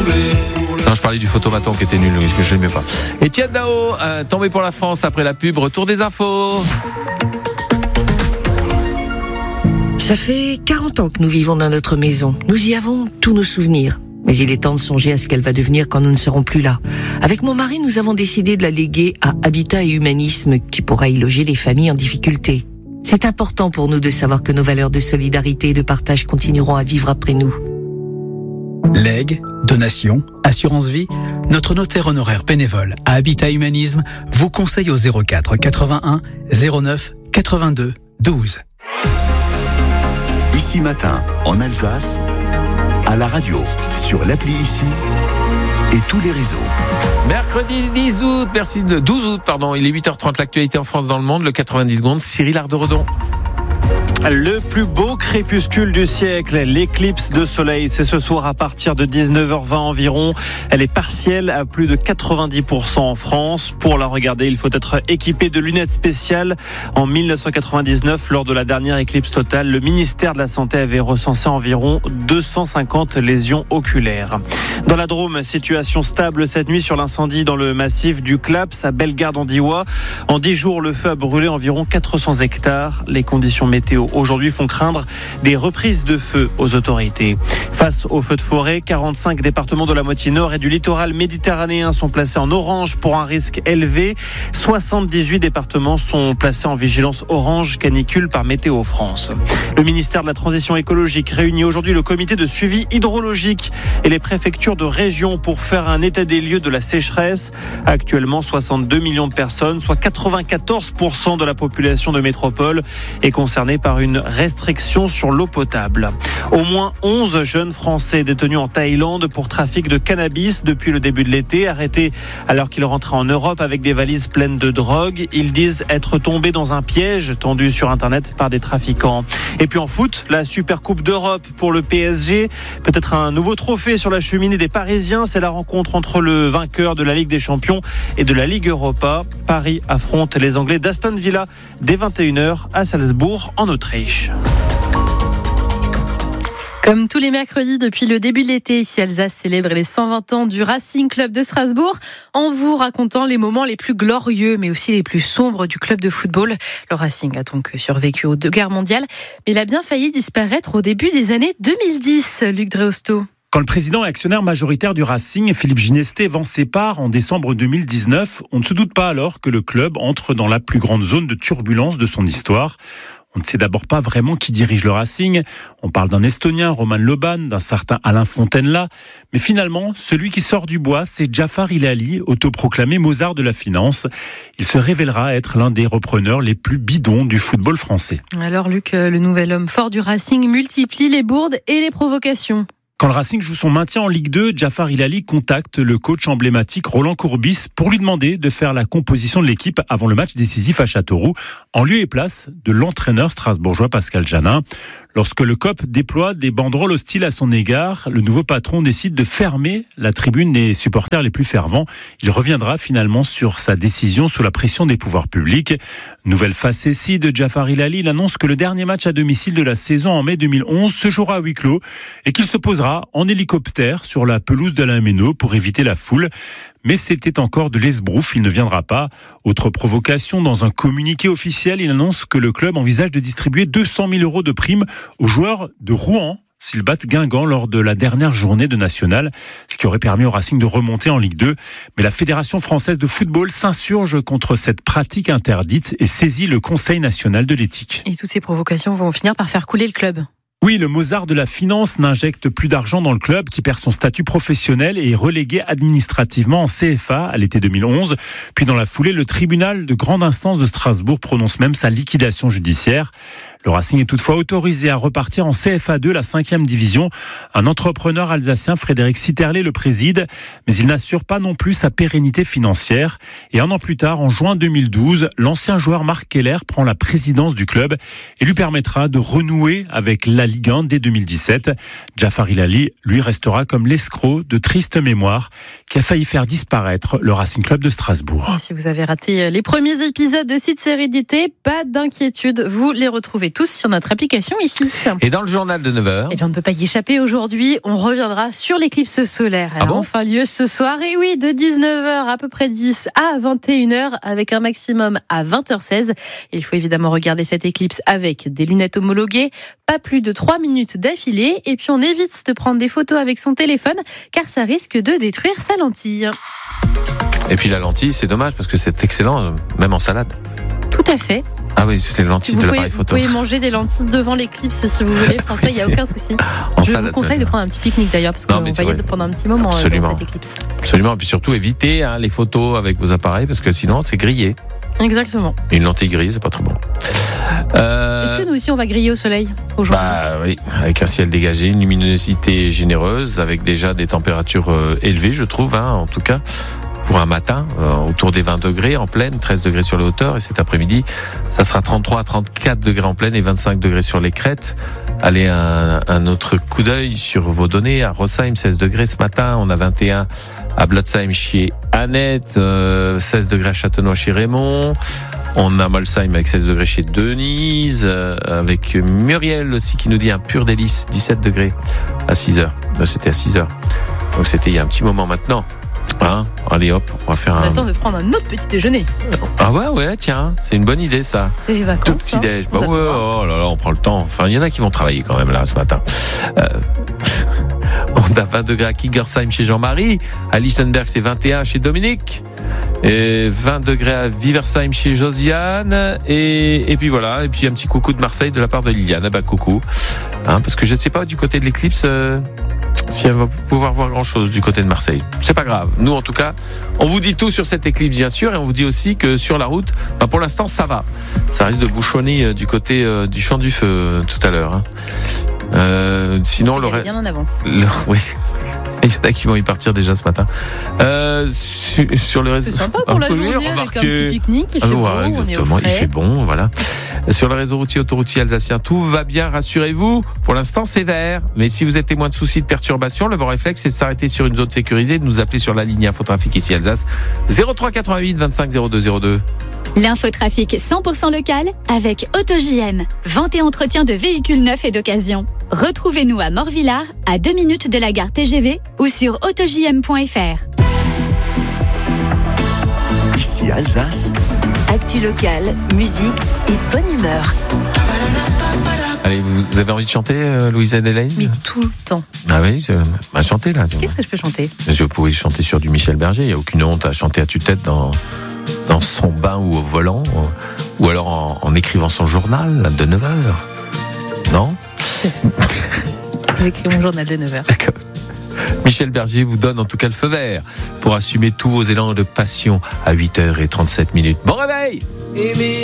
Non, je parlais du photomaton qui était nul, que je n'aimais pas. Etienne Dao, tombé pour la France après la pub. Retour des infos. Ça fait 40 ans que nous vivons dans notre maison. Nous y avons tous nos souvenirs. Mais il est temps de songer à ce qu'elle va devenir quand nous ne serons plus là. Avec mon mari, nous avons décidé de la léguer à Habitat et Humanisme, qui pourra y loger les familles en difficulté. C'est important pour nous de savoir que nos valeurs de solidarité et de partage continueront à vivre après nous. Legs, donations, assurance vie, notre notaire honoraire bénévole à Habitat Humanisme vous conseille au 04 81 09 82 12. Ici Matin, en Alsace, à la radio, sur l'appli Ici et tous les réseaux. Mercredi 12 août, il est 8h30, l'actualité en France dans le monde, le 90 secondes, Cyril Arderedon. Le plus beau crépuscule du siècle, l'éclipse de soleil, c'est ce soir à partir de 19h20 environ. Elle est partielle à plus de 90% en France. Pour la regarder, il faut être équipé de lunettes spéciales. En 1999, lors de la dernière éclipse totale, le ministère de la Santé avait recensé environ 250 lésions oculaires. Dans la Drôme, situation stable cette nuit sur l'incendie dans le massif du Claps à Bellegarde-en-Diois. En 10 jours, le feu a brûlé environ 400 hectares. Les conditions météo aujourd'hui font craindre des reprises de feu aux autorités. Face aux feux de forêt, 45 départements de la moitié nord et du littoral méditerranéen sont placés en orange pour un risque élevé. 78 départements sont placés en vigilance orange canicule par Météo France. Le ministère de la Transition écologique réunit aujourd'hui le comité de suivi hydrologique et les préfectures de région pour faire un état des lieux de la sécheresse. Actuellement, 62 millions de personnes, soit 94% de la population de métropole, est concernée par une restriction sur l'eau potable. Au moins 11 jeunes Français détenus en Thaïlande pour trafic de cannabis depuis le début de l'été, arrêtés alors qu'ils rentraient en Europe avec des valises pleines de drogue. Ils disent être tombés dans un piège tendu sur Internet par des trafiquants. Et puis en foot, la Super Coupe d'Europe pour le PSG. Peut-être un nouveau trophée sur la cheminée des Parisiens. C'est la rencontre entre le vainqueur de la Ligue des Champions et de la Ligue Europa. Paris affronte les Anglais d'Aston Villa dès 21h à Salzbourg en Autriche. Comme tous les mercredis depuis le début de l'été, ici Alsace célèbre les 120 ans du Racing Club de Strasbourg en vous racontant les moments les plus glorieux mais aussi les plus sombres du club de football. Le Racing a donc survécu aux 2 guerres mondiales, mais il a bien failli disparaître au début des années 2010, Luc Dreosto. Quand le président et actionnaire majoritaire du Racing, Philippe Ginestè, vend ses parts en décembre 2019, on ne se doute pas alors que le club entre dans la plus grande zone de turbulence de son histoire. On ne sait d'abord pas vraiment qui dirige le Racing. On parle d'un Estonien, Roman Loban, d'un certain Alain Fontainela. Mais finalement, celui qui sort du bois, c'est Jafar Hilali, autoproclamé Mozart de la finance. Il se révélera être l'un des repreneurs les plus bidons du football français. Alors Luc, le nouvel homme fort du Racing multiplie les bourdes et les provocations. Quand le Racing joue son maintien en Ligue 2, Jafar Hilali contacte le coach emblématique Roland Courbis pour lui demander de faire la composition de l'équipe avant le match décisif à Châteauroux, en lieu et place de l'entraîneur strasbourgeois Pascal Janin. Lorsque le COP déploie des banderoles hostiles à son égard, le nouveau patron décide de fermer la tribune des supporters les plus fervents. Il reviendra finalement sur sa décision sous la pression des pouvoirs publics. Nouvelle facétie de Jafar Hilali, il annonce que le dernier match à domicile de la saison en mai 2011 se jouera à huis clos et qu'il se posera en hélicoptère sur la pelouse d'Alain Méno pour éviter la foule. Mais c'était encore de l'esbrouf, il ne viendra pas. Autre provocation, dans un communiqué officiel, il annonce que le club envisage de distribuer 200 000 € de primes aux joueurs de Rouen s'ils battent Guingamp lors de la dernière journée de National, ce qui aurait permis au Racing de remonter en Ligue 2. Mais la Fédération française de football s'insurge contre cette pratique interdite et saisit le Conseil national de l'éthique. Et toutes ces provocations vont finir par faire couler le club. Oui, le Mozart de la finance n'injecte plus d'argent dans le club qui perd son statut professionnel et est relégué administrativement en CFA à l'été 2011. Puis dans la foulée, le tribunal de grande instance de Strasbourg prononce même sa liquidation judiciaire. Le Racing est toutefois autorisé à repartir en CFA2, la 5e division. Un entrepreneur alsacien, Frédéric Sitterlé, le préside, mais il n'assure pas non plus sa pérennité financière. Et un an plus tard, en juin 2012, l'ancien joueur Marc Keller prend la présidence du club et lui permettra de renouer avec la Ligue 1 dès 2017. Jafar Hilali, lui, restera comme l'escroc de triste mémoire qui a failli faire disparaître le Racing Club de Strasbourg. Et si vous avez raté les premiers épisodes de cette série d'été, pas d'inquiétude, vous les retrouvez tous sur notre application ici. Et dans le journal de 9h. Eh bien, on ne peut pas y échapper aujourd'hui. On reviendra sur l'éclipse solaire. Elle a enfin lieu ce soir. Et oui, de 19h à peu près 10 à 21h avec un maximum à 20h16. Il faut évidemment regarder cette éclipse avec des lunettes homologuées. Pas plus de 3 minutes d'affilée. Et puis, on évite de prendre des photos avec son téléphone car ça risque de détruire sa lentille. Et puis la lentille, c'est dommage parce que c'est excellent, même en salade. Tout à fait. Ah oui, c'est les lentilles de l'appareil photo. Vous pouvez manger des lentilles devant l'éclipse si vous voulez. Français, il n'y a aucun souci. Je vous conseille de prendre un petit pique-nique d'ailleurs parce qu'on va y être pendant un petit moment dans cette éclipse. Absolument. Et puis surtout, évitez les photos avec vos appareils parce que sinon, c'est grillé. Exactement. Une lentille grillée, c'est pas très bon. Est-ce que nous aussi, on va griller au soleil aujourd'hui ? Oui, avec un ciel dégagé, une luminosité généreuse, avec déjà des températures élevées, je trouve, en tout cas. Pour un matin, autour des 20 degrés en pleine, 13 degrés sur les hauteurs. Et cet après-midi, ça sera 33 à 34 degrés en pleine et 25 degrés sur les crêtes. Allez, un autre coup d'œil sur vos données. À Rossheim, 16 degrés ce matin. On a 21 à Blotzheim chez Annette, 16 degrés à Châtenois chez Raymond. On a Molsheim avec 16 degrés chez Denise, avec Muriel aussi qui nous dit un pur délice, 17 degrés à 6h. C'était à 6h. Donc c'était il y a un petit moment maintenant. Allez hop, on va faire on a le temps de prendre un autre petit déjeuner. Ah ouais, tiens, c'est une bonne idée ça. Les vacances. Tout petit déj. Oh là là, on prend le temps. Enfin, il y en a qui vont travailler quand même là ce matin. On a 20 degrés à Kingersheim chez Jean-Marie, à Lichtenberg c'est 21 chez Dominique, et 20 degrés à Viversheim chez Josiane, et puis voilà, et puis un petit coucou de Marseille de la part de Liliane. Coucou, parce que je ne sais pas du côté de l'éclipse. Si elle va pouvoir voir grand-chose du côté de Marseille. C'est pas grave. Nous, en tout cas, on vous dit tout sur cette éclipse, bien sûr, et on vous dit aussi que sur la route, pour l'instant, ça va. Ça risque de bouchonner du côté du Champ du Feu tout à l'heure. Sinon, il est bien en avance. Oui. Il y en a qui vont y partir déjà ce matin. Sur le réseau. C'est sympa pour la journée avec un petit pique-nique. Il fait beau, on est au frais. Il fait bon, voilà. Sur le réseau routier autoroutier alsacien, tout va bien, rassurez-vous. Pour l'instant, c'est vert. Mais si vous êtes témoin de soucis de perturbation, le bon réflexe, c'est de s'arrêter sur une zone sécurisée, de nous appeler sur la ligne Infotrafic ici Alsace. 03 88 25 02 02. L'infotrafic 100% local avec AutoJM. Vente et entretien de véhicules neufs et d'occasion. Retrouvez-nous à Morvillard, à 2 minutes de la gare TGV ou sur autojm.fr. Ici Alsace. Actu locale, musique et bonne humeur. Allez, vous avez envie de chanter, Louisa Adelaide ? Mais tout le temps. Ah oui, chantez là. Qu'est-ce que je peux chanter ? Je pouvais chanter sur du Michel Berger. Il n'y a aucune honte à chanter à tue-tête dans son bain ou au volant, ou alors en écrivant son journal de 9h. Non ? J'écris mon journal de 9h. D'accord. Michel Berger vous donne en tout cas le feu vert pour assumer tous vos élans de passion à 8h37. Bon réveil!